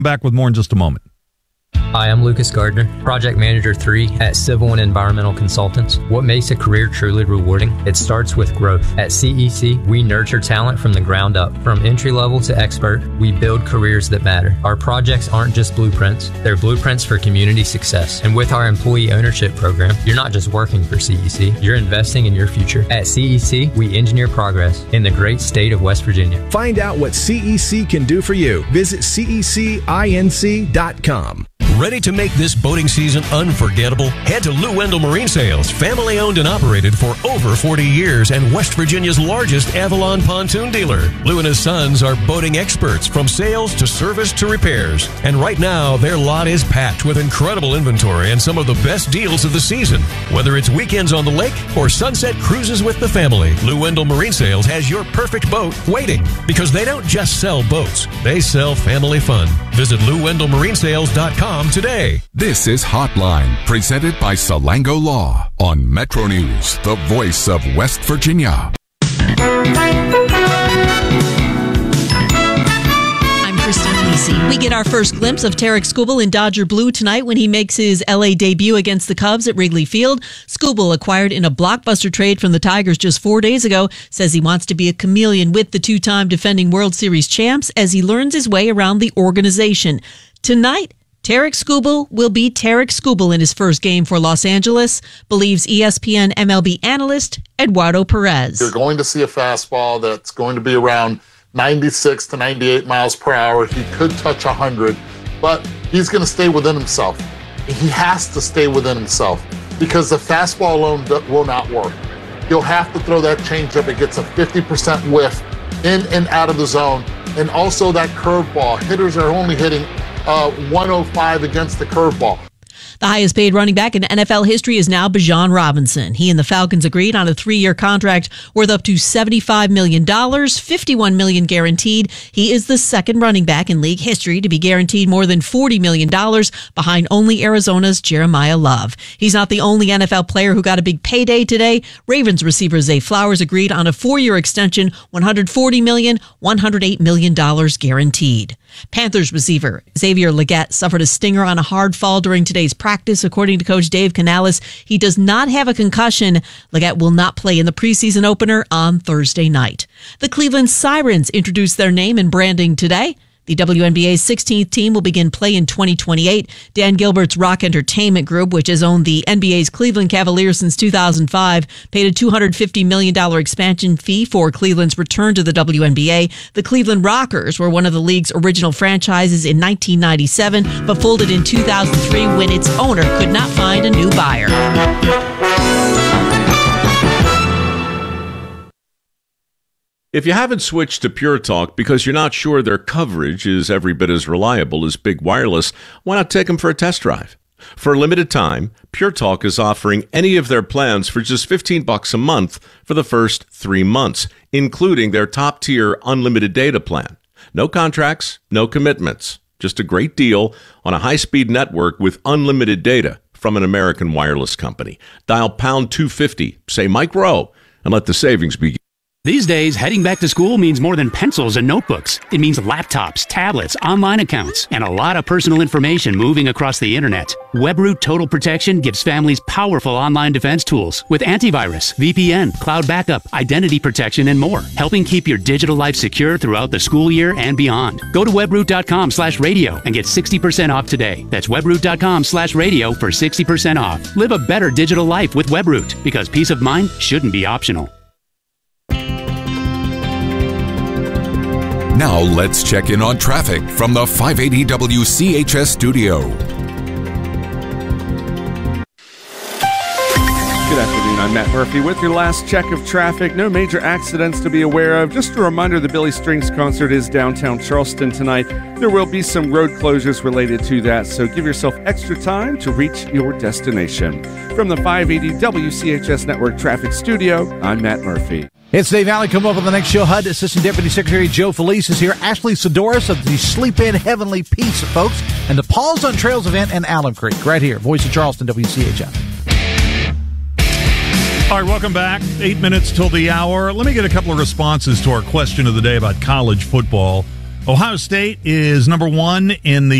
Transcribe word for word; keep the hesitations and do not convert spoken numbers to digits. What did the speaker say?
Back with more in just a moment. Hi, I'm Lucas Gardner, Project Manager three at Civil and Environmental Consultants. What makes a career truly rewarding? It starts with growth. At C E C, we nurture talent from the ground up. From entry level to expert, we build careers that matter. Our projects aren't just blueprints, they're blueprints for community success. And with our employee ownership program, you're not just working for C E C, you're investing in your future. At C E C, we engineer progress in the great state of West Virginia. Find out what C E C can do for you. Visit C E C inc dot com. Ready to make this boating season unforgettable? Head to Lou Wendell Marine Sales, family owned and operated for over forty years and West Virginia's largest Avalon pontoon dealer. Lou and his sons are boating experts from sales to service to repairs. And right now, their lot is packed with incredible inventory and some of the best deals of the season. Whether it's weekends on the lake or sunset cruises with the family, Lou Wendell Marine Sales has your perfect boat waiting, because they don't just sell boats, they sell family fun. Visit Lou Wendell Marine Sales dot com today. This is Hotline, presented by Salango Law on Metro News, the voice of West Virginia. I'm Kristen Lisi. We get our first glimpse of Tarek Skubal in Dodger blue tonight when he makes his L A debut against the Cubs at Wrigley Field. Skubal, acquired in a blockbuster trade from the Tigers just four days ago, says he wants to be a chameleon with the two-time defending World Series champs as he learns his way around the organization. Tonight, Tarek Skubal will be Tarek Skubal in his first game for Los Angeles, believes E S P N M L B analyst Eduardo Perez. You're going to see a fastball that's going to be around ninety-six to ninety-eight miles per hour. He could touch one hundred, but he's going to stay within himself. He has to stay within himself because the fastball alone will not work. He'll have to throw that changeup. It gets a fifty percent whiff in and out of the zone. And also that curveball. Hitters are only hitting Uh, one oh five against the curveball. The highest paid running back in N F L history is now Bijan Robinson. He and the Falcons agreed on a three-year contract worth up to seventy-five million dollars, fifty-one million dollars guaranteed. He is the second running back in league history to be guaranteed more than forty million dollars, behind only Arizona's Jeremiah Love. He's not the only N F L player who got a big payday today. Ravens receiver Zay Flowers agreed on a four-year extension, one hundred forty million dollars, one hundred eight million dollars guaranteed. Panthers receiver Xavier Legette suffered a stinger on a hard fall during today's practice, according to coach Dave Canales. He does not have a concussion. Legette will not play in the preseason opener on Thursday night. The Cleveland Sirens introduced their name and branding today. The W N B A's sixteenth team will begin play in twenty twenty-eight. Dan Gilbert's Rock Entertainment Group, which has owned the N B A's Cleveland Cavaliers since two thousand five, paid a two hundred fifty million dollars expansion fee for Cleveland's return to the W N B A. The Cleveland Rockers were one of the league's original franchises in nineteen ninety-seven, but folded in two thousand three when its owner could not find a new buyer. If you haven't switched to Pure Talk because you're not sure their coverage is every bit as reliable as Big Wireless, why not take them for a test drive? For a limited time, Pure Talk is offering any of their plans for just fifteen bucks a month for the first three months, including their top-tier unlimited data plan. No contracts, no commitments, just a great deal on a high-speed network with unlimited data from an American wireless company. Dial pound two fifty, say Mike Rowe, and let the savings begin. These days, heading back to school means more than pencils and notebooks. It means laptops, tablets, online accounts, and a lot of personal information moving across the internet. WebRoot Total Protection gives families powerful online defense tools with antivirus, V P N, cloud backup, identity protection, and more, helping keep your digital life secure throughout the school year and beyond. Go to webroot.com slash radio and get sixty percent off today. That's webroot.com slash radio for sixty percent off. Live a better digital life with WebRoot, because peace of mind shouldn't be optional. Now let's check in on traffic from the five eighty W C H S studio. Good afternoon, I'm Matt Murphy with your last check of traffic. No major accidents to be aware of. Just a reminder, the Billy Strings concert is downtown Charleston tonight. There will be some road closures related to that, so give yourself extra time to reach your destination. From the five eighty W C H S Network Traffic Studio, I'm Matt Murphy. It's Dave Alley. Come up with the next show. H U D Assistant Deputy Secretary Joe Felice is here. Ashley Sidoris of the Sleep In Heavenly Peace, folks. And the Paws on Trails event in Alum Creek. Right here. Voice of Charleston, W C H S. All right, welcome back. Eight minutes till the hour. Let me get a couple of responses to our question of the day about college football. Ohio State is number one in the